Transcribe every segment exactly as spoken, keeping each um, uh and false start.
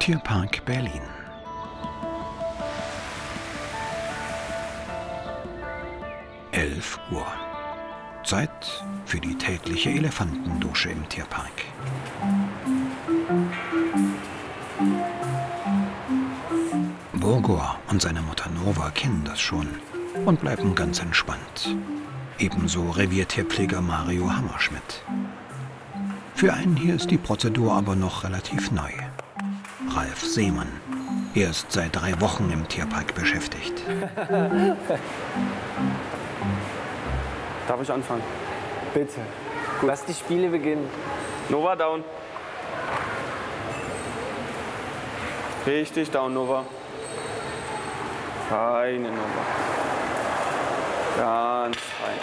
Tierpark Berlin. elf Uhr. Zeit für die tägliche Elefantendusche im Tierpark. Burgor und seine Mutter Nova kennen das schon und bleiben ganz entspannt. Ebenso Reviertierpfleger Mario Hammerschmidt. Für einen hier ist die Prozedur aber noch relativ neu. Ralf Seemann. Er ist seit drei Wochen im Tierpark beschäftigt. Darf ich anfangen? Bitte. Gut. Lass die Spiele beginnen. Nova down. Richtig down, Nova. Keine Nova. Ganz fein.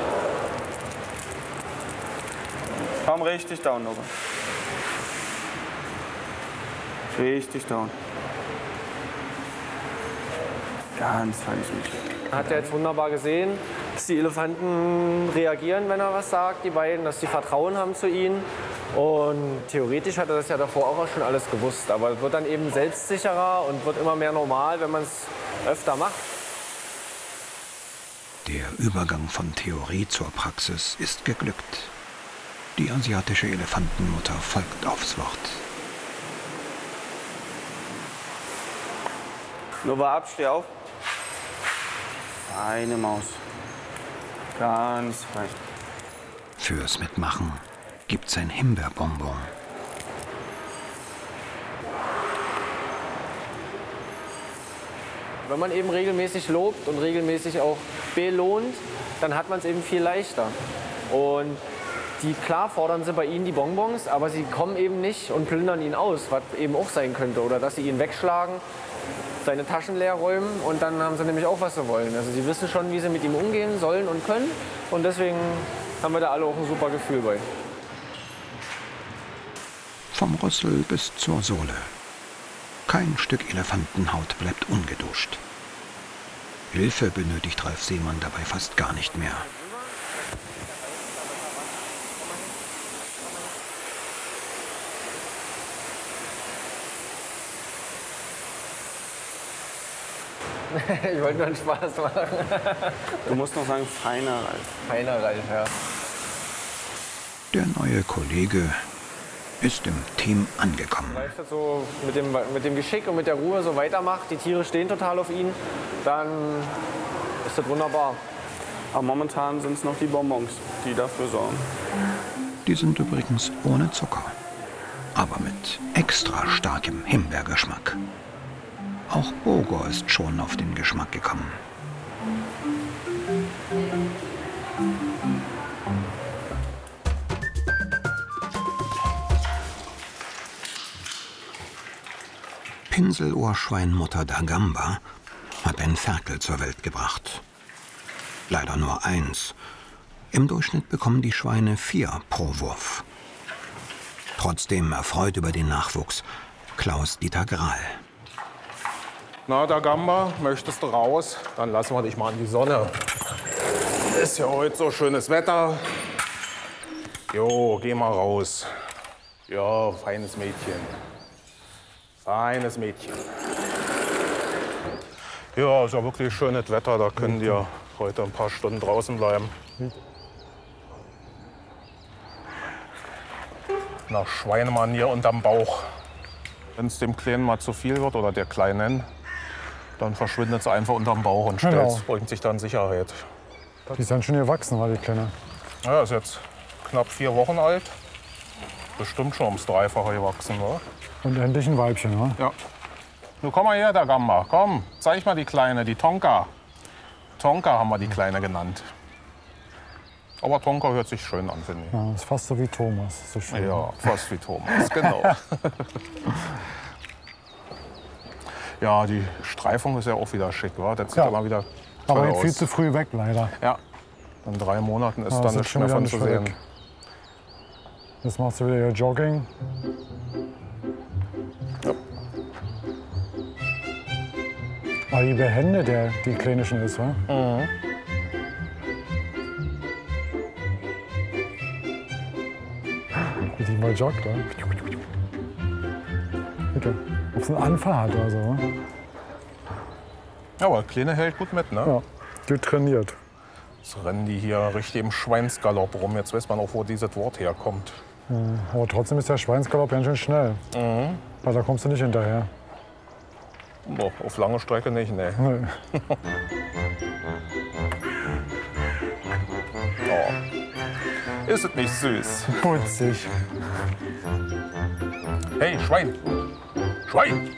Komm richtig down, Nova. Richtig down. Ganz feines Mädchen. Hat er jetzt wunderbar gesehen, dass die Elefanten reagieren, wenn er was sagt, die beiden, dass sie Vertrauen haben zu ihnen. Und theoretisch hat er das ja davor auch schon alles gewusst. Aber es wird dann eben selbstsicherer und wird immer mehr normal, wenn man es öfter macht. Der Übergang von Theorie zur Praxis ist geglückt. Die asiatische Elefantenmutter folgt aufs Wort. Nova ab, steh auf. Eine Maus. Ganz fein. Fürs Mitmachen gibt's ein Himbeerbonbon. Wenn man eben regelmäßig lobt und regelmäßig auch belohnt, dann hat man es eben viel leichter. Und die, klar fordern sie bei ihnen die Bonbons, aber sie kommen eben nicht und plündern ihn aus, was eben auch sein könnte. Oder dass sie ihn wegschlagen, seine Taschen leer räumen und dann haben sie nämlich auch, was sie wollen. Also sie wissen schon, wie sie mit ihm umgehen sollen und können. Und deswegen haben wir da alle auch ein super Gefühl bei. Vom Rüssel bis zur Sohle. Kein Stück Elefantenhaut bleibt ungeduscht. Hilfe benötigt Ralf Seemann dabei fast gar nicht mehr. Ich wollte nur einen Spaß machen. Du musst noch sagen, feiner Ralf. Feiner Ralf, ja. Der neue Kollege ist im Team angekommen. Wenn Ralf das so mit dem, mit dem Geschick und mit der Ruhe so weitermacht, die Tiere stehen total auf ihn, dann ist das wunderbar. Aber momentan sind es noch die Bonbons, die dafür sorgen. Die sind übrigens ohne Zucker, aber mit extra starkem Himbeergeschmack. Auch Burgor ist schon auf den Geschmack gekommen. Pinselohrschweinmutter Dagamba hat ein Ferkel zur Welt gebracht. Leider nur eins. Im Durchschnitt bekommen die Schweine vier pro Wurf. Trotzdem erfreut über den Nachwuchs Klaus-Dieter Grahl. Na, Dagamba, möchtest du raus? Dann lassen wir dich mal in die Sonne. Ist ja heute so schönes Wetter. Jo, geh mal raus. Ja, feines Mädchen. Feines Mädchen. Ja, ist ja wirklich schönes Wetter. Da können wir heute ein paar Stunden draußen bleiben. Nach Schweinemanier unterm Bauch. Wenn es dem Kleinen mal zu viel wird oder der Kleinen, dann verschwindet es einfach unterm Bauch und stellt, Genau. bringt sich dann Sicherheit. Die sind schon gewachsen, war die Kleine. Ja, ist jetzt knapp vier Wochen alt. Bestimmt schon ums Dreifache gewachsen, wa? Und endlich ein Weibchen, ne? Ja. Nun komm mal her, Dagamba. Komm, zeig mal die Kleine, die Tonka. Tonka haben wir die Kleine genannt. Aber Tonka hört sich schön an, finde ich. Ja, ist fast so wie Thomas. So schön. Ja, fast wie Thomas, genau. Ja, die Streifung ist ja auch wieder schick, wa? Das sieht Ja. immer wieder Aber toll eben viel aus. zu früh weg, leider. Ja, in drei Monaten ist Ja, dann ist nichts schon mehr wieder von nicht zu mehr sehen. weg. Jetzt machst du wieder ihr Jogging. Ja. Aber wie behende der die Kleine schon ist, wa? Mhm. Wie die mal joggt, wa? Bitte. Ob es einen Anfang hat oder so. Ne? Ja, aber Kleine hält gut mit, ne? Ja, die trainiert. Jetzt rennen die hier richtig im Schweinsgalopp rum. Jetzt weiß man auch, wo dieses Wort herkommt. Mhm. Aber trotzdem ist der Schweinsgalopp ganz schön schnell. Mhm. Weil da kommst du nicht hinterher. Boah, auf lange Strecke nicht, ne. Nee. Oh. Ist es nicht süß? Putzig. Hey, Schwein! Schwein!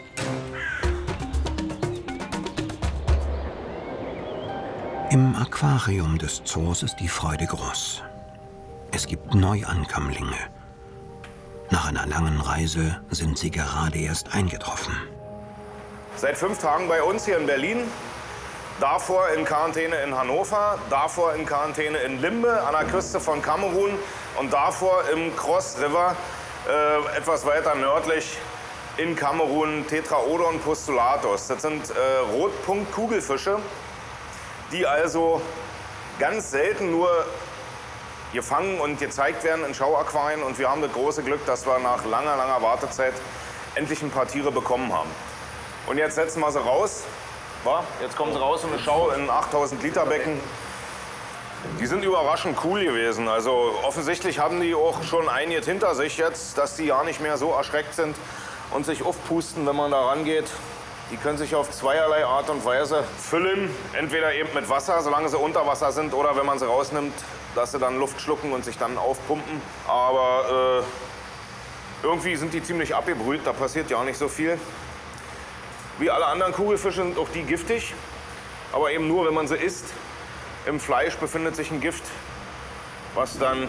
Im Aquarium des Zoos ist die Freude groß. Es gibt Neuankömmlinge. Nach einer langen Reise sind sie gerade erst eingetroffen. Seit fünf Tagen bei uns hier in Berlin, davor in Quarantäne in Hannover, davor in Quarantäne in Limbe an der Küste von Kamerun und davor im Cross River, äh, etwas weiter nördlich in Kamerun, Tetraodon postulatus. Das sind äh, Rotpunkt-Kugelfische, die also ganz selten nur gefangen und gezeigt werden in Schauaquarien. Und wir haben das große Glück, dass wir nach langer, langer Wartezeit endlich ein paar Tiere bekommen haben. Und jetzt setzen wir sie raus. Wa? Jetzt kommen sie raus in eine Schau in achttausend Liter Becken. Die sind überraschend cool gewesen. Also offensichtlich haben die auch schon einiges hinter sich jetzt, dass die ja nicht mehr so erschreckt sind und sich aufpusten, wenn man da rangeht. Die können sich auf zweierlei Art und Weise füllen. Entweder eben mit Wasser, solange sie unter Wasser sind, oder wenn man sie rausnimmt, dass sie dann Luft schlucken und sich dann aufpumpen. Aber äh, irgendwie sind die ziemlich abgebrüht, da passiert ja nicht so viel. Wie alle anderen Kugelfische sind auch die giftig, aber eben nur, wenn man sie isst. Im Fleisch befindet sich ein Gift, was dann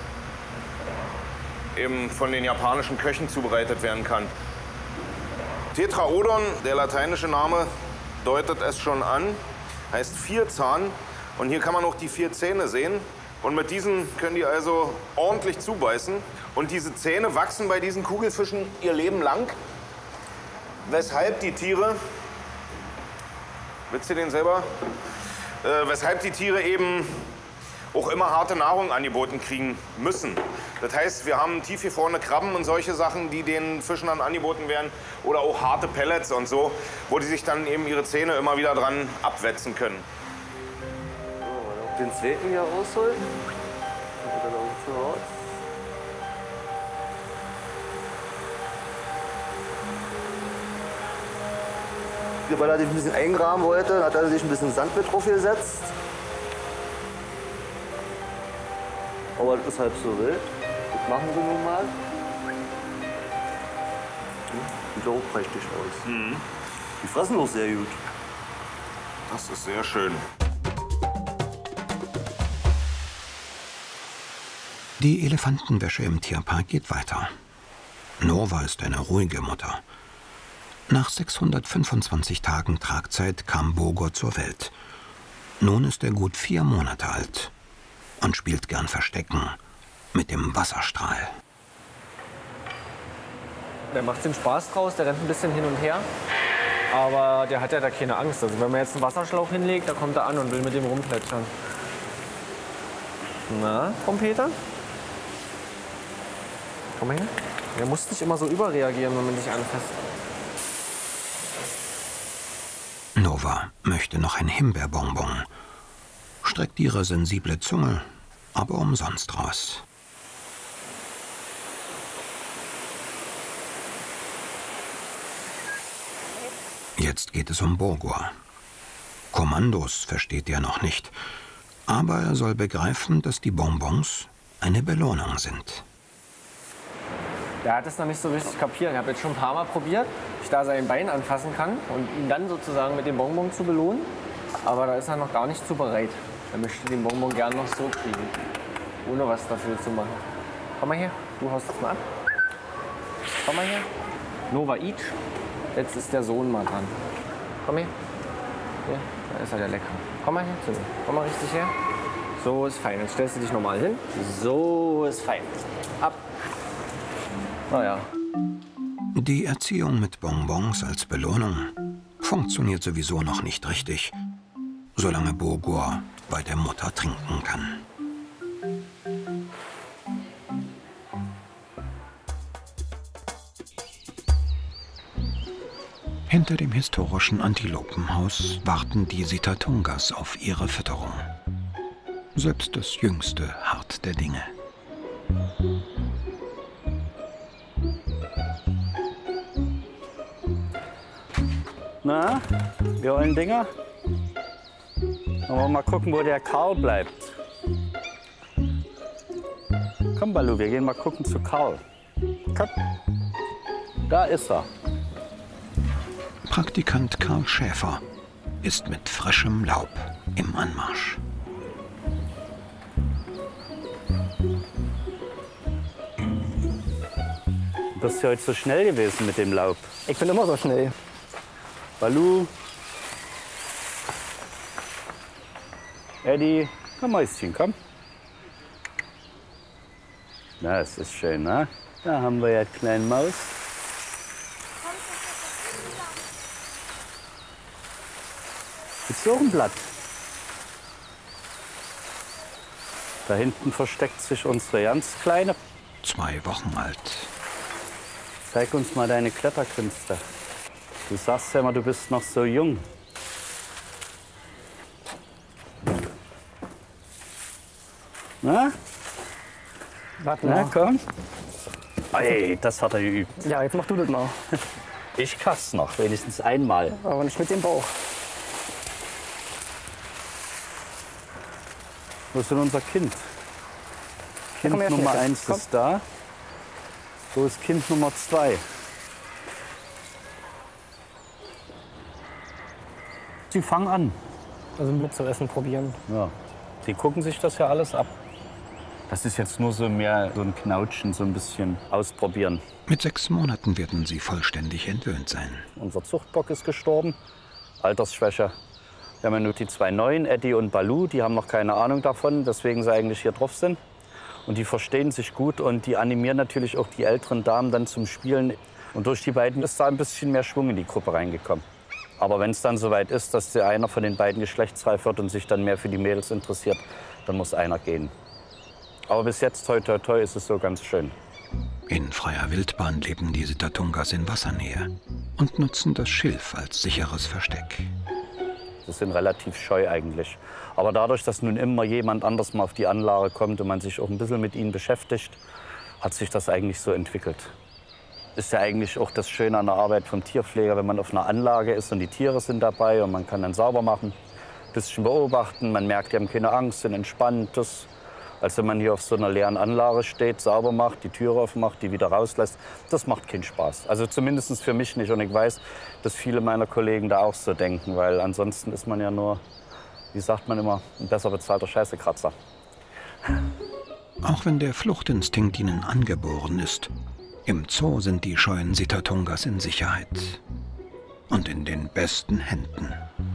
eben von den japanischen Köchen zubereitet werden kann. Tetraodon, der lateinische Name, deutet es schon an, heißt Vierzahn. Und hier kann man auch die vier Zähne sehen. Und mit diesen können die also ordentlich zubeißen. Und diese Zähne wachsen bei diesen Kugelfischen ihr Leben lang. Weshalb die Tiere, willst du den selber? Äh, weshalb die Tiere eben auch immer harte Nahrung angeboten kriegen müssen. Das heißt, wir haben tiefgefrorene Krabben und solche Sachen, die den Fischen dann angeboten werden. Oder auch harte Pellets und so, wo die sich dann eben ihre Zähne immer wieder dran abwetzen können. So, den zweiten hier rausholen. Und dann auch so raus. Weil er sich ein bisschen eingraben wollte, hat er sich ein bisschen Sand mit drauf gesetzt. Aber das ist halb so wild. Das machen wir nun mal. Sieht auch prächtig aus. Mhm. Die fressen auch sehr gut. Das ist sehr schön. Die Elefantenwäsche im Tierpark geht weiter. Nova ist eine ruhige Mutter. Nach sechshundertfünfundzwanzig Tagen Tragzeit kam Bogo zur Welt. Nun ist er gut vier Monate alt und spielt gern Verstecken mit dem Wasserstrahl. Der macht den Spaß draus, der rennt ein bisschen hin und her. Aber der hat ja da keine Angst. Also wenn man jetzt einen Wasserschlauch hinlegt, da kommt er an und will mit dem rumplätschern. Na, Trompeter? Komm mal her. Der muss nicht immer so überreagieren, wenn man dich anfasst. Nova möchte noch ein Himbeerbonbon, streckt ihre sensible Zunge aber umsonst raus. Jetzt geht es um Bogo. Kommandos versteht er noch nicht, aber er soll begreifen, dass die Bonbons eine Belohnung sind. Der hat es noch nicht so richtig kapiert. Ich habe jetzt schon ein paar Mal probiert, ob ich da sein Bein anfassen kann und ihn dann sozusagen mit dem Bonbon zu belohnen. Aber da ist er noch gar nicht zu bereit. Er möchte den Bonbon gern noch so kriegen, ohne was dafür zu machen. Komm mal her, du haust es mal ab. Komm mal her. Nova eat. Jetzt ist der Sohn mal dran. Komm her. Hier, da ist er der Lecker. Komm mal her zu mir. Komm mal richtig her. So ist fein. Jetzt stellst du dich nochmal hin. So ist fein. Ab. Naja. Die Erziehung mit Bonbons als Belohnung funktioniert sowieso noch nicht richtig, solange Bogo bei der Mutter trinken kann. Hinter dem historischen Antilopenhaus warten die Sitatungas auf ihre Fütterung. Selbst das Jüngste harrt der Dinge. Na, wir wollen Dinger? Wollen wir mal gucken, wo der Karl bleibt. Komm, Balu, wir gehen mal gucken zu Karl. Komm. Da ist er. Praktikant Karl Schäfer ist mit frischem Laub im Anmarsch. Du bist ja heute so schnell gewesen mit dem Laub. Ich bin immer so schnell. Balu. Eddie, komm Mäuschen, komm. Na, es ist schön, ne? Da haben wir ja die kleine Maus. Willst du auch ein Blatt? Da hinten versteckt sich unsere ganz Kleine. Zwei Wochen alt. Zeig uns mal deine Kletterkünste. Du sagst ja immer, du bist noch so jung. Na? Warte Na, mal. komm. Ey, das hat er geübt. Ja, jetzt mach du das mal. Ich schaff's noch, wenigstens einmal. Aber nicht mit dem Bauch. Wo ist denn unser Kind? Kind komm her, Nummer Schnecke. eins Komm. ist da. Wo ist Kind Nummer zwei? Sie fangen an. Also mit zu essen probieren. Ja. Die gucken sich das ja alles ab. Das ist jetzt nur so mehr so ein Knautschen, so ein bisschen ausprobieren. Mit sechs Monaten werden sie vollständig entwöhnt sein. Unser Zuchtbock ist gestorben, Altersschwäche. Wir haben ja nur die zwei Neuen, Eddie und Balu, die haben noch keine Ahnung davon, weswegen sie eigentlich hier drauf sind. Und die verstehen sich gut und die animieren natürlich auch die älteren Damen dann zum Spielen. Und durch die beiden ist da ein bisschen mehr Schwung in die Gruppe reingekommen. Aber wenn es dann soweit ist, dass der einer von den beiden geschlechtsreif wird und sich dann mehr für die Mädels interessiert, dann muss einer gehen. Aber bis jetzt, toi toi toi, ist es so ganz schön. In freier Wildbahn leben die Sitatungas in Wassernähe und nutzen das Schilf als sicheres Versteck. Sie sind relativ scheu eigentlich. Aber dadurch, dass nun immer jemand anders mal auf die Anlage kommt und man sich auch ein bisschen mit ihnen beschäftigt, hat sich das eigentlich so entwickelt. Ist ja eigentlich auch das Schöne an der Arbeit vom Tierpfleger, wenn man auf einer Anlage ist und die Tiere sind dabei und man kann dann sauber machen, ein bisschen beobachten, man merkt, die haben keine Angst, sind entspannt. Das, als wenn man hier auf so einer leeren Anlage steht, sauber macht, die Türe aufmacht, die wieder rauslässt, das macht keinen Spaß. Also zumindest für mich nicht. Und ich weiß, dass viele meiner Kollegen da auch so denken, weil ansonsten ist man ja nur, wie sagt man immer, ein besser bezahlter Scheißekratzer. Auch wenn der Fluchtinstinkt ihnen angeboren ist, im Zoo sind die scheuen Sitatungas in Sicherheit und in den besten Händen.